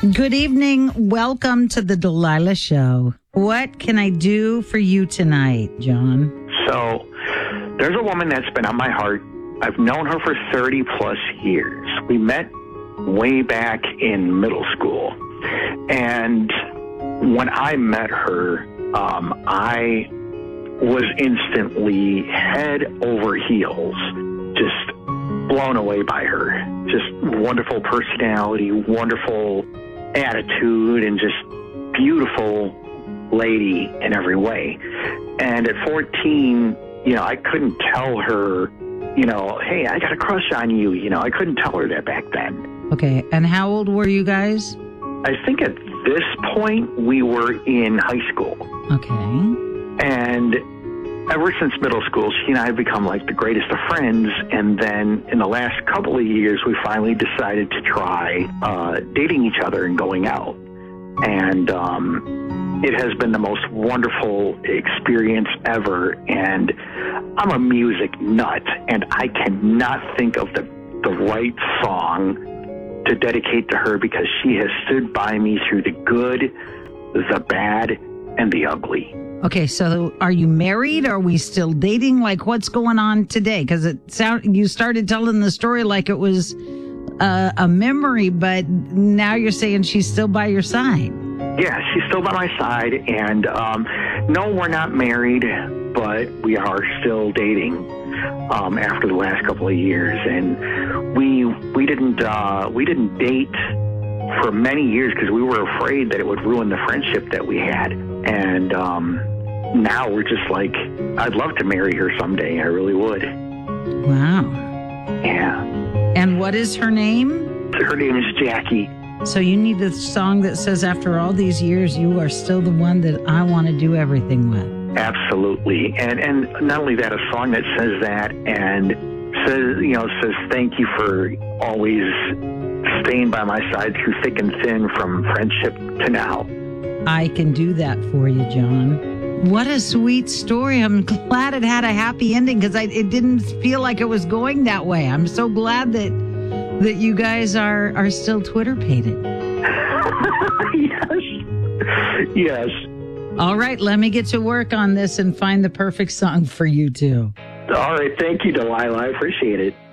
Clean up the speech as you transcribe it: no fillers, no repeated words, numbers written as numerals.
Good evening. Welcome to the Delilah Show. What can I do for you tonight, John? So, there's a woman that's been on my heart. I've known her for 30 plus years. We met way back in middle school. And when I met her, I was instantly head over heels, just blown away by her. Just wonderful personality, wonderful attitude, and just beautiful lady in every way. And at 14, I couldn't tell her, hey, I got a crush on you. I couldn't tell her that back then. Okay, and how old were you guys? I think at this point, we were in high school. Okay. And ever since middle school, she and I have become like the greatest of friends. And then in the last couple of years, we finally decided to try dating each other and going out. And it has been the most wonderful experience ever. And I'm a music nut, and I cannot think of the right song to dedicate to her because she has stood by me through the good, the bad, and the ugly. Okay, so are you married? Are we still dating? Like, what's going on today? Because you started telling the story like it was a memory, but now you're saying she's still by your side. Yeah, she's still by my side, and no, we're not married, but we are still dating after the last couple of years, and we didn't date for many years because we were afraid that it would ruin the friendship that we had, and now we're just like, I'd love to marry her someday. I really would. Wow. Yeah. And what is her name? Her name is Jackie. So you need a song that says, after all these years, you are still the one that I want to do everything with. Absolutely. And not only that, a song that says that and says thank you for always staying by my side through thick and thin from friendship to now. I can do that for you, John. What a sweet story. I'm glad it had a happy ending because it didn't feel like it was going that way. I'm so glad that you guys are still Twitter-pated. Yes. All right, let me get to work on this and find the perfect song for you two. All right. Thank you, Delilah. I appreciate it.